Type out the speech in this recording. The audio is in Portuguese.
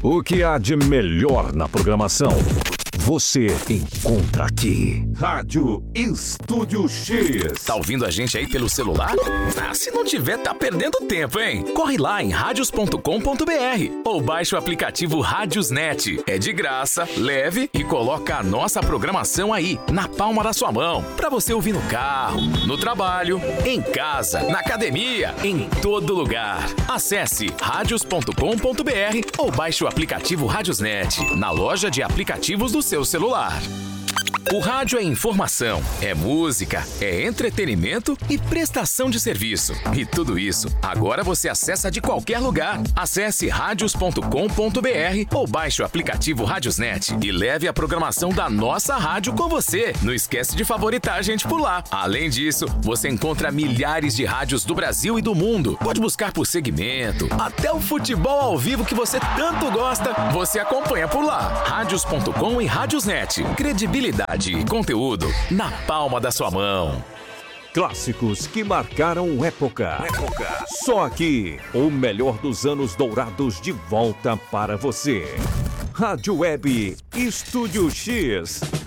O que há de melhor na programação? Você encontra aqui. Rádio Estúdio X. Tá ouvindo a gente aí pelo celular? Ah, se não tiver, tá perdendo tempo, hein? Corre lá em radios.com.br ou baixe o aplicativo Radiosnet. É de graça, leve e coloca a nossa programação aí, na palma da sua mão. Pra você ouvir no carro, no trabalho, em casa, na academia, em todo lugar. Acesse radios.com.br ou baixe o aplicativo Radiosnet na loja de aplicativos do seu celular. O rádio é informação, é música, é entretenimento e prestação de serviço. E tudo isso, agora você acessa de qualquer lugar. Acesse radios.com.br ou baixe o aplicativo Radiosnet e leve a programação da nossa rádio com você. Não esquece de favoritar a gente por lá. Além disso, você encontra milhares de rádios do Brasil e do mundo. Pode buscar por segmento, até o futebol ao vivo que você tanto gosta, você acompanha por lá. Radios.com e Radiosnet. Credibilidade e conteúdo na palma da sua mão. Clássicos que marcaram época. Só aqui, o melhor dos anos dourados de volta para você. Rádio Web Estúdio X.